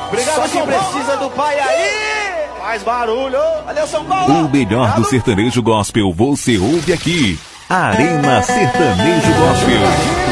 Obrigado, quem precisa do pai aí. Faz barulho. Valeu, São Paulo. O melhor do sertanejo gospel você ouve aqui. Arena Sertanejo Gospel.